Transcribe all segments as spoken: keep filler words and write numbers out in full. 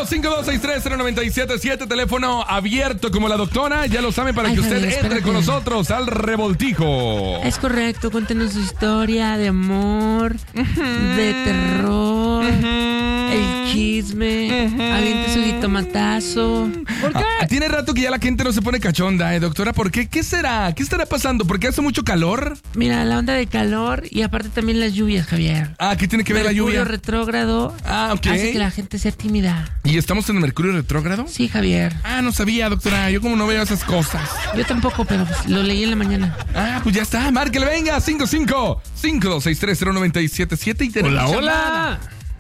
cinco cinco dos seis tres cero nueve siete siete, teléfono abierto como la doctora, ya lo saben, para Ay, que usted Javier, entre espérate. con nosotros al revoltijo. Es correcto, cuéntenos su historia de amor, de terror, el chisme, aviente su jitomatazo. ¿Por qué? Ah, tiene rato que ya la gente no se pone cachonda, ¿eh, doctora? ¿Por qué? ¿Qué será? ¿Qué estará pasando? ¿Por qué hace mucho calor? Mira, la onda de calor y aparte también las lluvias, Javier. Ah, ¿qué tiene que ver la Mercurio lluvia? retrógrado Ah, ok. hace que la gente sea tímida. ¿Y estamos en el Mercurio retrógrado? Sí, Javier. Ah, no sabía, doctora. Yo como no veo esas cosas. Yo tampoco, pero pues, lo leí en la mañana. Ah, pues ya está. Márquele, venga. cinco cinco cinco dos seis tres cero nueve siete siete y tenemos Hola, llamada. hola.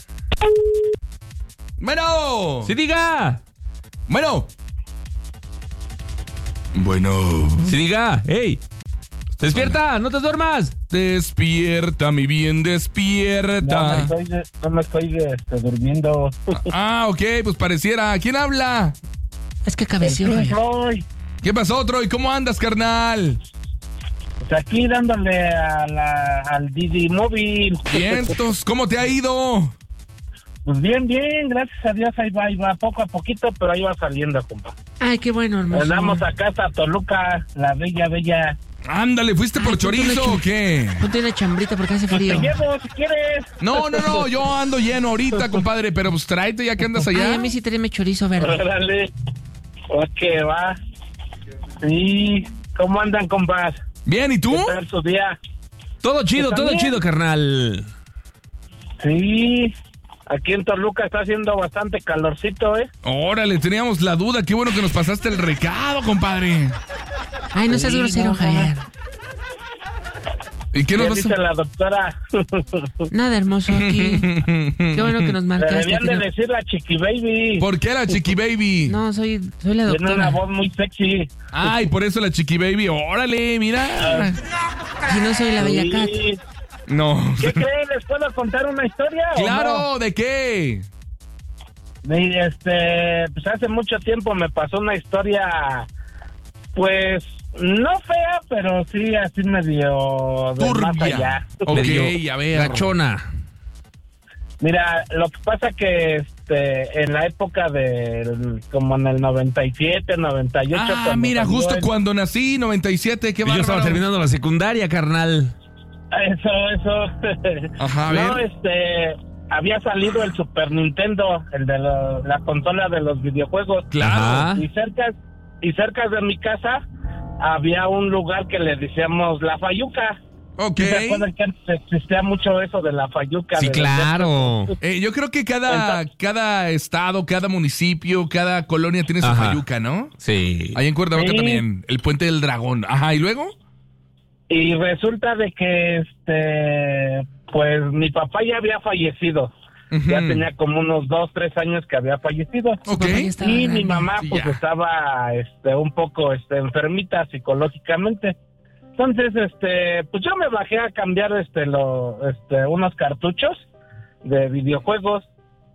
Bueno. ¡Sí diga! Bueno. Bueno. ¡Sí diga! ¡Ey! ¡Despierta! ¡No te duermas! Despierta, mi bien, No me despierta. estoy, de- no me estoy este, durmiendo. Ah, ok, pues pareciera. ¿Quién habla? Es que cabeció, Pink Javier. Floyd, ¿Qué pasó, Troy? ¿Cómo andas, carnal? pues aquí dándole a la, al Didi móvil. Vientos, ¿cómo te ha ido? Pues bien, bien, gracias a Dios, ahí va, ahí va, poco a poquito, pero ahí va saliendo, compa. Ay, qué bueno, hermoso. Andamos acá hasta Toluca, la bella, bella. Ándale, ¿fuiste por Ay, ponte una chorizo chu- o qué? Ponte una chambrita porque hace Pues te frío. llevo si quieres. No, no, no, yo ando lleno ahorita, compadre, pero pues tráete ya que andas Ay, allá. a mí sí tráeme chorizo verde. Órale. Ok, va. Sí, ¿cómo andan, compas? Bien, ¿y tú? ¿Qué tal su día? Todo chido, Pues todo también. chido, carnal. Sí, aquí en Toluca está haciendo bastante calorcito, ¿eh? Órale, teníamos la duda, qué bueno que nos pasaste el recado, compadre. Ay, no seas Sí, grosero, no, Javier. ¿Y qué ¿Qué nos vas dice a...? la doctora? Nada hermoso aquí. Qué bueno que nos Le marcaste. debían de que no- decir la Chiqui Baby. ¿Por qué la Chiqui Baby? No, soy, soy la Tiene una doctora. voz muy sexy. Ay, por eso la Chiqui Baby, órale, mira. Y no soy la bella cat. Sí. No. ¿Qué creen? ¿Les puedo contar una historia? o Claro, ¿de qué? no? Y, Este, pues hace mucho tiempo me pasó una historia, pues, no fea, pero sí así medio de más Turbia. allá. Ok, Medio a ver. Gachona. Mira, lo que pasa que este, en la época del, como en el noventa y siete, noventa y ocho. Ah, cuando mira, salió justo el- cuando nací, noventa y siete, qué Y yo estaba bárbaro. terminando la secundaria, carnal. Eso, eso. Ajá, a No, ver. este, había salido el Super Nintendo, el de lo- la consola de los videojuegos. Claro. Ajá. Y cerca, y cerca de mi casa había un lugar que le decíamos La Fayuca. Ok. ¿Sí se acuerdan que antes existía mucho eso de La Fayuca? Sí, de los- claro. Eh, yo creo que cada, cada estado, cada municipio, cada colonia tiene su Ajá. fayuca, ¿no? Sí. Ahí en Cuernavaca Sí. también, el Puente del Dragón. Ajá, ¿y luego? Y resulta de que, este, pues mi papá ya había fallecido. Ujú. Ya tenía como unos dos, tres años que había fallecido. Su Ok. papá ya estaba Y mi grande. mamá Sí, pues ya. estaba este un poco este enfermita psicológicamente. Entonces, este, pues yo me bajé a cambiar este lo este unos cartuchos de videojuegos.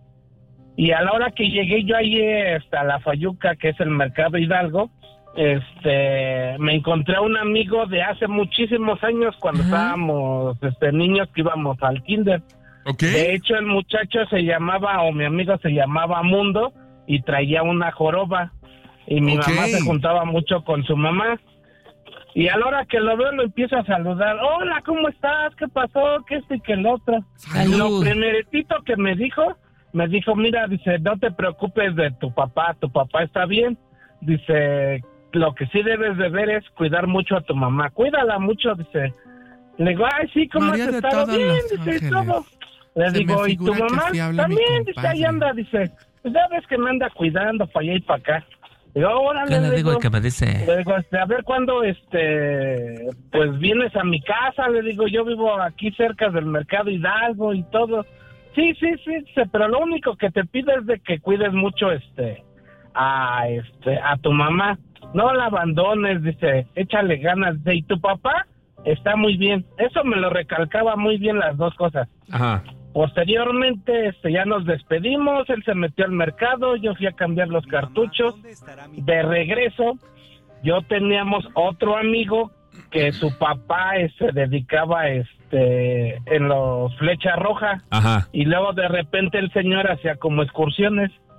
Y a la hora que llegué yo ahí hasta la Fayuca, que es el Mercado Hidalgo, este me encontré a un amigo de hace muchísimos años cuando Ajá. estábamos este niños que íbamos al kinder. Ok. De hecho, el muchacho se llamaba, o mi amigo se llamaba Mundo, y traía una joroba. Y mi Ok. mamá se juntaba mucho con su mamá. Y a la hora que lo veo, lo empiezo a saludar. Hola, ¿cómo estás? ¿Qué pasó? ¿Qué esto y qué el otro? Salud. Lo primeritito que me dijo, me dijo, mira, dice, no te preocupes de tu papá, tu papá está bien. Dice, lo que sí debes de ver es cuidar mucho a tu mamá. Cuídala mucho, dice. Le digo, ay, sí, ¿cómo María has de estado? todos Bien, los dice, y ángeles. todo. Le Se digo, me ¿y tu figura que mamá? así habla mi También, dice, compadre. ahí anda, dice. Pues ya ves que me anda cuidando para allá y para acá. Digo, órale, Yo le le digo digo, que me dice. le digo, este, a ver cuándo, este, pues vienes a mi casa, le digo, yo vivo aquí cerca del Mercado Hidalgo y todo. Sí, sí, sí, dice, pero lo único que te pido es de que cuides mucho, este, a, este, a tu mamá. No la abandones, dice, échale ganas. Dice, y tu papá está muy bien. Eso me lo recalcaba muy bien las dos cosas. Ajá. Posteriormente, este, ya nos despedimos, él se metió al mercado, yo fui a cambiar los cartuchos. De regreso, yo teníamos otro amigo que su papá eh, se dedicaba este en los Flecha Roja, Ajá. y luego de repente el señor hacía como excursiones.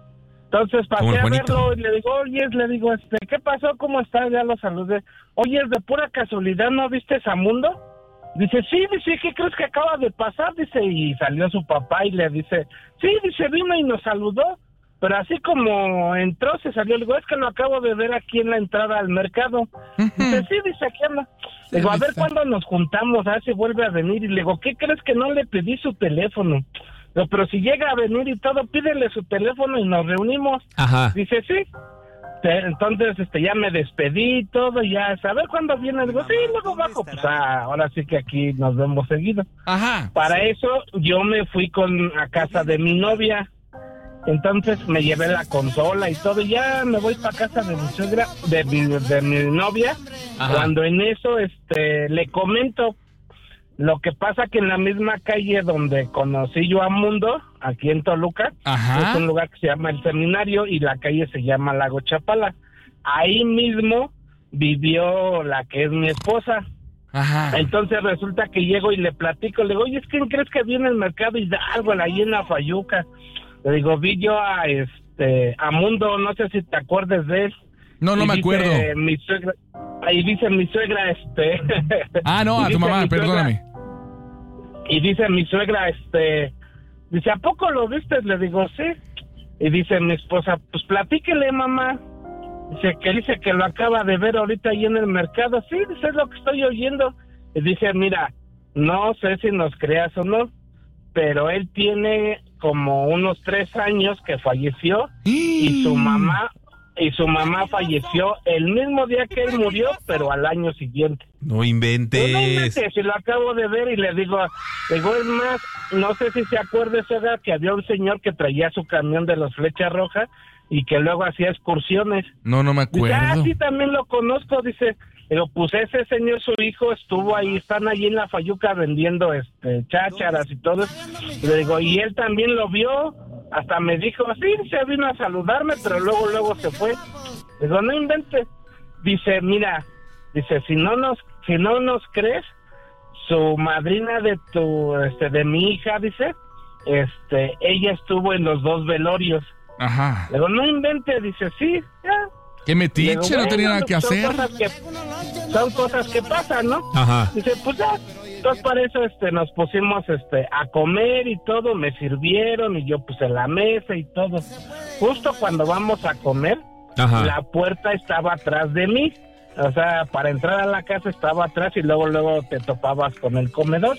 Entonces pasé Como el a Juanito. verlo y le digo, oye, le digo, este, ¿qué pasó? ¿Cómo estás? Ya lo saludé. Oye, de pura casualidad, ¿no viste a Mundo? Dice, sí, dice, ¿qué crees que acaba de pasar? Dice, y salió su papá y le dice, sí, dice, vino y nos saludó, pero así como entró, se salió. Le digo, es que lo acabo de ver aquí en la entrada al mercado. Dice, sí, dice, aquí anda. Le digo, a ver cuándo nos juntamos, a ver si vuelve a venir. Y le digo, ¿qué crees que no le pedí su teléfono? Digo, pero si llega a venir y todo, pídele su teléfono y nos reunimos. Ajá. Dice, sí. Te- Entonces, este, ya me despedí y todo, y ya, a ver cuándo viene. Digo, sí, luego bajo. Pues ah, ahora sí que aquí nos vemos seguido. Ajá. Para eso, yo me fui con a casa de mi novia. Entonces, me llevé la consola y todo, y ya me voy para casa de mi suegra, de mi, de mi novia. Ajá. Cuando en eso, este, le comento. Lo que pasa que en la misma calle donde conocí yo a Mundo, aquí en Toluca, Ajá. es un lugar que se llama El Seminario y la calle se llama Lago Chapala. Ahí mismo vivió la que es mi esposa. Ajá. Entonces resulta que llego y le platico, le digo, oye, ¿quién crees que viene el mercado Hidalgo, ahí en la Fayuca? Le digo, vi yo a este a Mundo, no sé si te acuerdes de él. No, no Y me dice acuerdo. Mi suegra, ahí dice mi suegra, este... Ah, no, y a tu dice mamá, mi suegra- perdóname. Y dice mi suegra, este, dice, ¿a poco lo viste? Le digo, sí. Y dice mi esposa, pues platíquele, mamá. Dice que dice que lo acaba de ver ahorita ahí en el mercado. Sí, dice, es lo que estoy oyendo. Y dice, mira, no sé si nos creas o no, pero él tiene como unos tres años que falleció y su mamá, y su mamá falleció el mismo día que él murió, pero al año siguiente. No Yo no inventes. inventes, si lo acabo de ver y le digo, le digo, es más, no sé si se acuerda esa edad que había un señor que traía su camión de los Flechas Rojas y que luego hacía excursiones. No, no me Dice, ah, acuerdo. sí, también lo conozco, dice. Digo, pues ese señor, su hijo, estuvo ahí, están allí en la Fayuca vendiendo este chácharas y todo. Le digo, y él también lo vio, hasta me dijo, sí, se vino a saludarme, pero luego, luego se fue. Le digo, no inventes. Dice, mira, dice, si no nos, si no nos crees, su madrina de tu, este, de mi hija, dice, este, ella estuvo en los dos velorios. Ajá. Le digo, no inventes, dice, sí, ya. Qué Le metiche, digo, no bueno, tenía nada que son hacer. Cosas que, son cosas que pasan, ¿no? Ajá. Dice, pues ya, entonces para eso este, nos pusimos este, a comer y todo, me sirvieron y yo puse la mesa y todo. Justo cuando vamos a comer, Ajá. la puerta estaba atrás de mí. O sea, para entrar a la casa estaba atrás y luego, luego te topabas con el comedor.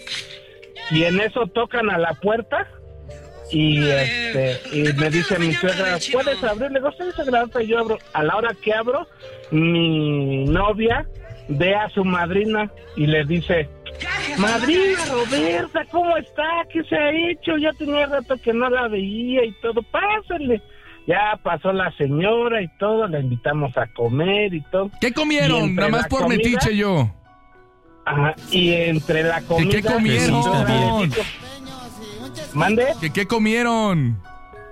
Y en eso tocan a la puerta y este y me dice mi suegra, ¿puedes abrir? Le digo, sí, suegra, ahorita yo abro. A la hora que abro, mi novia ve a su madrina y le dice, madrina Roberta, ¿cómo está? ¿Qué se ha hecho? Ya tenía rato que no la veía y todo, pásale. Ya pasó la señora y todo, la invitamos a comer y todo. ¿Qué Y comieron? entre Nada más la por comida- metiche yo. Ajá, y entre la comida... qué comieron? mi suegra le dijo, ¿mande? ¿Qué, qué comieron?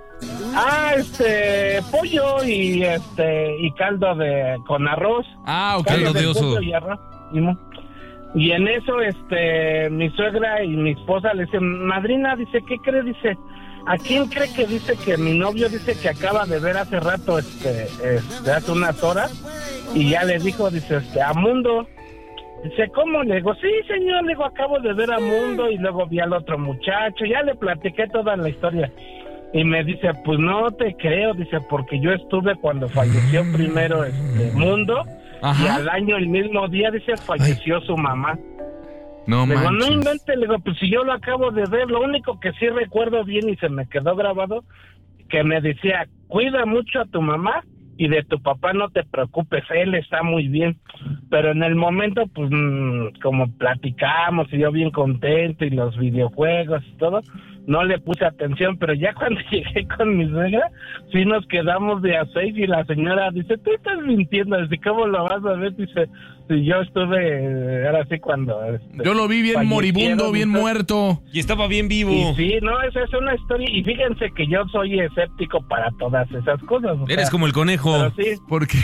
Ah, este, pollo y este, y caldo de, con arroz. Ah, ok. Caldo de oso. pollo Y, arroz, y, mo- y en eso, este, mi suegra y mi esposa le dicen, madrina, dice, ¿qué cree? Dice, ¿a quién cree que dice que mi novio dice que acaba de ver hace rato, este, este, hace unas horas? Y ya le dijo, dice, este, a Mundo. Dice, ¿cómo? Le digo, sí, señor, le digo, acabo de ver a Mundo y luego vi al otro muchacho, ya le platiqué toda la historia. Y me dice, pues no te creo, dice, porque yo estuve cuando falleció primero este Mundo Ajá. y al año, el mismo día, dice, falleció su mamá. No Le digo, no manches. invente, le digo, pues si yo lo acabo de ver, lo único que sí recuerdo bien y se me quedó grabado, que me decía, cuida mucho a tu mamá y de tu papá no te preocupes, él está muy bien. Pero en el momento, pues, mmm, como platicamos y yo bien contento y los videojuegos y todo, no le puse atención, pero ya cuando llegué con mi suegra, sí nos quedamos de a seis y la señora dice, tú estás mintiendo, dice, ¿cómo lo vas a ver? Dice, si yo estuve, ahora sí cuando... Este, Yo lo vi bien moribundo, fallecieron, bien entonces- muerto. Y estaba bien vivo. Y sí, no, esa es una historia, y fíjense que yo soy escéptico para todas esas cosas. o Eres sea, como el conejo. Pero sí, ¿Por qué?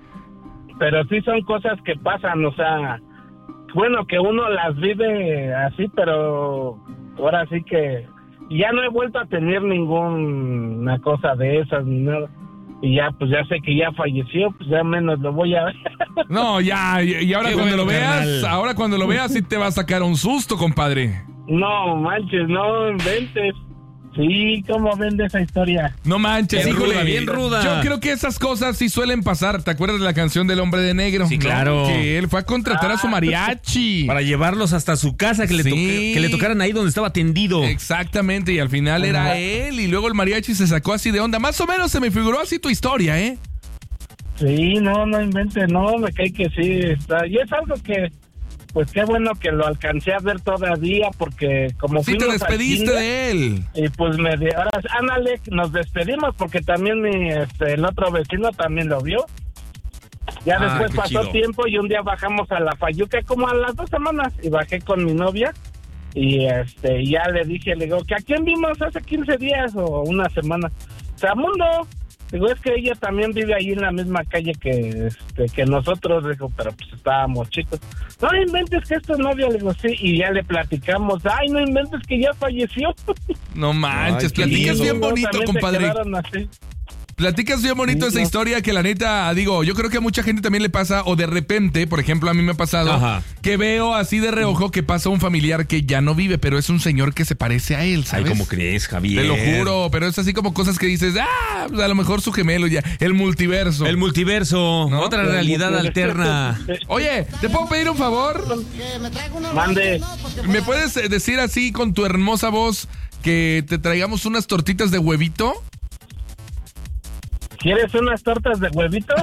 pero sí son cosas que pasan, o sea, bueno, que uno las vive así, pero ahora sí que ya no he vuelto a tener ninguna cosa de esas ni nada. y ya, pues ya sé que ya falleció, pues ya menos lo voy a ver. No, ya, y, y ahora Qué cuando bueno, lo veas, carnal. ahora cuando lo veas sí te va a sacar un susto, compadre. No manches, no inventes. Sí, ¿cómo vende esa historia? No manches, Bien híjole. ruda, bien ruda. Yo creo que esas cosas sí suelen pasar. ¿Te acuerdas de la canción del hombre de negro? Sí, ¿no? claro. Que él fue a contratar a su mariachi. Para llevarlos hasta su casa, que, le, Sí. toque- que le tocaran ahí donde estaba tendido. Exactamente, y al final era él, y luego el mariachi se sacó así de onda. Más o menos se me figuró así tu historia, ¿eh? Sí, no, no inventes, no, me cae que sí está. Y es algo que, pues qué bueno que lo alcancé a ver todavía, porque como Sí te fuimos al despediste cine, de él. y pues me de, ahora, ándale, nos despedimos, porque también mi, este, el otro vecino también lo vio. Ya Ah, después qué pasó chido. tiempo y un día bajamos a la Fayuca como a las dos semanas, y bajé con mi novia, y este, ya le dije, le digo, ¿que a quién vimos hace quince días o una semana? O sea, Mundo. Digo, es que ella también vive ahí en la misma calle que este, que nosotros, digo, pero pues estábamos chicos. No inventes que esto es novio, le digo, sí, y ya le platicamos. Ay, no inventes que ya falleció. No manches, Ay, qué platicas lindo. bien bonito, También se compadre. quedaron así. Platicas bien bonito Sí, esa no. historia que la neta, digo, yo creo que a mucha gente también le pasa, o de repente, por ejemplo, a mí me ha pasado, Ajá. que veo así de reojo que pasa un familiar que ya no vive, pero es un señor que se parece a él, Ay, ¿sabes? ¿cómo crees, Javier? Te lo juro, pero es así como cosas que dices, ah, pues a lo mejor su gemelo ya, el multiverso. El multiverso, ¿No? otra realidad alterna. Oye, ¿te puedo pedir un favor? Mande. ¿Me puedes eh, decir así con tu hermosa voz que te traigamos unas tortitas de huevito? ¿Quieres unas tortas de huevito?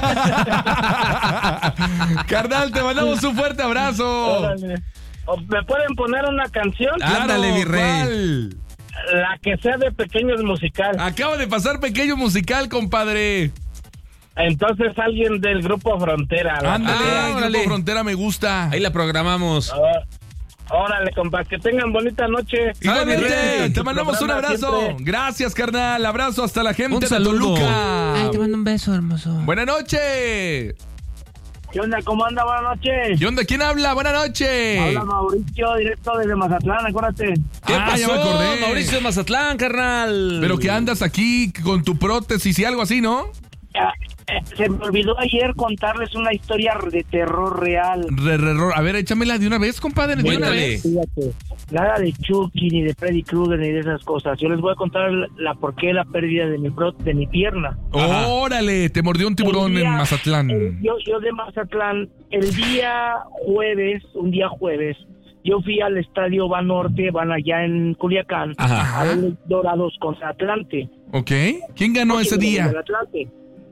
Carnal, te mandamos un fuerte abrazo. Órale. ¿O ¿Me pueden poner una canción? Ándale, mi rey. ¿cuál? La que sea de pequeños musical. Acaba de pasar pequeño musical, compadre. Entonces alguien del grupo Frontera. la Ándale, que sea. Grupo órale. Frontera me gusta. Ahí la programamos. Ah, Órale, compa, que tengan bonita noche. Igualmente, Igualmente. te mandamos un Programa abrazo. siempre. Gracias, carnal. Abrazo hasta la gente Un de saludo. Toluca. Ay, te mando un beso, hermoso. Buenas noches. ¿Qué onda? ¿Cómo anda? Buenas noches. ¿Qué onda? ¿Quién habla? Buenas noches. Habla Mauricio, directo desde Mazatlán, acuérdate. ¿Qué Ah, pasó, ya me acordé. Mauricio de Mazatlán, carnal? Pero que andas aquí con tu prótesis y algo así, ¿no? Ah, eh, se me olvidó ayer contarles una historia de terror real. Re, re, ro- A ver, échamela de una vez, compadre. De una Cuéntale. vez. Fíjate, nada de Chucky, ni de Freddy Krueger, ni de esas cosas. Yo les voy a contar la, la por qué la pérdida de mi, pro- de mi pierna. Ajá. Órale, te mordió un tiburón El día- en Mazatlán. el- yo, yo de Mazatlán, el día jueves, un día jueves, yo fui al estadio Banorte, van allá en Culiacán, Ajá. a ver Dorados contra Atlante. ¿Ok? ¿Quién ganó ese día? Del Atlante.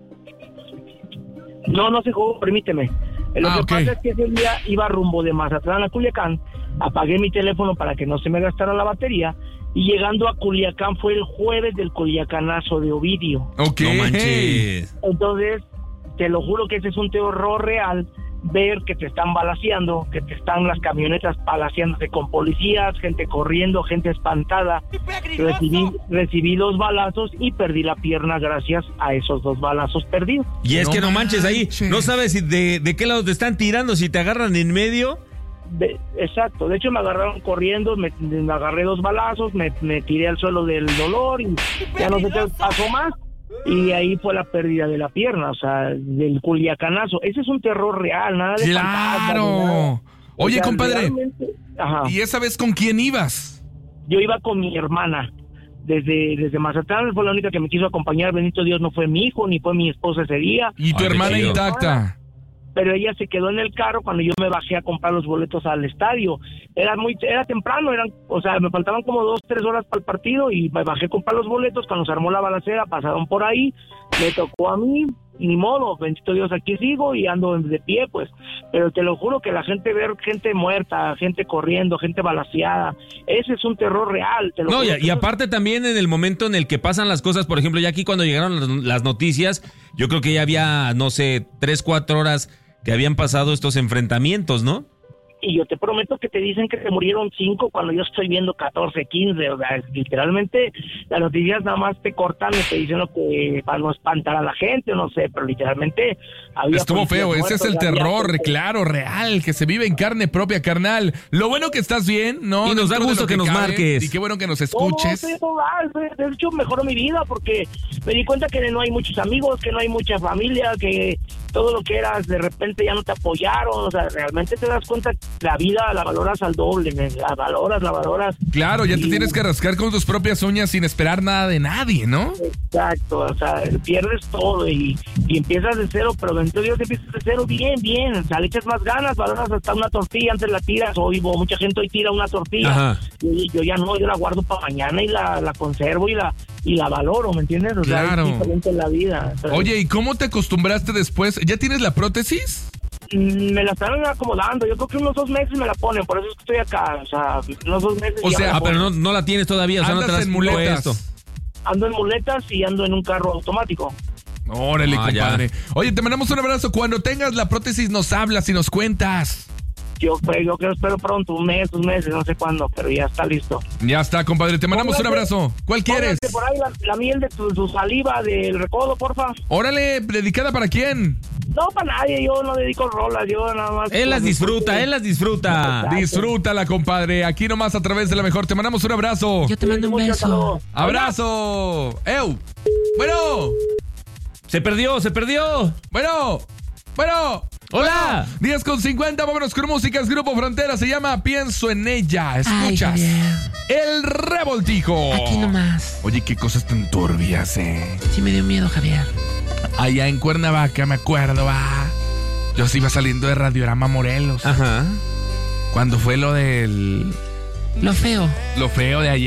No, no se jugó, permíteme. Lo Ah, que ok. pasa es que ese día iba rumbo de Mazatlán a Culiacán, apagué mi teléfono para que no se me gastara la batería, y llegando a Culiacán fue el jueves del Culiacanazo de Ovidio. Ok. No manches. Entonces, te lo juro que ese es un terror real, ver que te están balaceando, que te están las camionetas balaceándose con policías, gente corriendo, gente espantada. Recibí, recibí dos balazos y perdí la pierna gracias a esos dos balazos perdidos. Y es No que no manches ahí, manches. no sabes si de, de qué lado te están tirando, si te agarran en medio. De- exacto, de hecho me agarraron corriendo, me, me agarré dos balazos, me, me tiré al suelo del dolor y ya no sé qué pasó más. Y ahí fue la pérdida de la pierna, o sea, del culiacanazo. Ese es un terror real, nada de fantasmas, ni nada. Claro. O Oye, sea, compadre, realmente- ajá. ¿y esa vez con quién ibas? Yo iba con mi hermana. Desde, desde Mazatlán fue la única que me quiso acompañar. Bendito Dios, no fue mi hijo ni fue mi esposa ese día. Y tu Ay, qué hermana chido. intacta. Pero ella se quedó en el carro cuando yo me bajé a comprar los boletos al estadio. Era muy, era temprano, eran, o sea, me faltaban como dos, tres horas para el partido y me bajé a comprar los boletos. Cuando se armó la balacera, pasaron por ahí, me tocó a mí, ni modo, bendito Dios, aquí sigo y ando de pie, pues. Pero te lo juro que la gente ver gente muerta, gente corriendo, gente balaceada, ese es un terror real. Te lo No, y, juro. y aparte también en el momento en el que pasan las cosas, por ejemplo, ya aquí cuando llegaron las, las noticias, yo creo que ya había, no sé, tres, cuatro horas que habían pasado estos enfrentamientos, ¿no? y yo te prometo que te dicen que se murieron cinco cuando yo estoy viendo catorce, quince, o sea, literalmente las noticias nada más te cortan y te dicen lo que para no espantar a la gente, no sé, pero literalmente había Estuvo feo, muertos, ese es el terror, había... claro, real, que se vive en carne propia, carnal. Lo bueno que estás bien, ¿no? Y nos da Dentro de gusto lo que nos cabe, marques. Y qué bueno que nos No, escuches. no, no, no, de hecho mejoró mi vida porque me di cuenta que no hay muchos amigos, que no hay mucha familia, que todo lo que eras de repente ya no te apoyaron, o sea, realmente te das cuenta que la vida la valoras al doble, men, la valoras, la valoras. Claro, ya te Y- tienes que rascar con tus propias uñas sin esperar nada de nadie, ¿no? Exacto, o sea, pierdes todo y, y empiezas de cero, pero dentro de Dios empiezas de cero bien, bien, o sea, le echas más ganas, valoras hasta una tortilla, antes la tiras, hoy bo- mucha gente hoy tira una tortilla, Ajá. y yo ya no, yo la guardo para mañana y la, la conservo y la y la valoro, ¿me entiendes? O sea, Claro. es diferente en la vida. O sea, Oye, ¿y cómo te acostumbraste después? ¿Ya tienes la prótesis? mm, me la están acomodando, yo creo que unos dos meses me la ponen, por eso es que estoy acá, o sea, unos dos meses O ya sea, me la Ah, pero ponen. no, no la tienes todavía, o sea, no te la Andas has en muletas. puesto. Ando en muletas y ando en un carro automático. Órale, Ah, ya. compadre. Oye, te mandamos un abrazo. Cuando tengas la prótesis nos hablas y nos cuentas. Yo, pues, yo creo, espero pronto, un mes, un mes, no sé cuándo, pero ya está listo. Ya está, compadre. Te mandamos un Póngase- abrazo. ¿Cuál quieres? Póngase por ahí la, la miel de tu, tu saliva del recodo, porfa. Órale, ¿dedicada para quién? No, para nadie, yo no dedico rolas, yo nada más. Él las disfruta, él las disfruta. Exacto. Disfrútala, compadre. Aquí nomás a través de la mejor. Te mandamos un abrazo. Yo te mando un Mucho beso. saludo. Abrazo. ¡Ew! Bueno, Se perdió, se perdió. bueno, bueno. Hola. diez con cincuenta, vámonos con música. Es Grupo Frontera, se llama Pienso en ella. Ay, Escuchas Javier. El Revoltijo. Aquí nomás. Oye, qué cosas tan turbias, eh. Sí me dio miedo, Javier. Allá en Cuernavaca, me acuerdo, ah. Yo sí iba saliendo de Radiorama Morelos. Ajá. Cuando fue lo del... Lo feo. Lo feo de allá.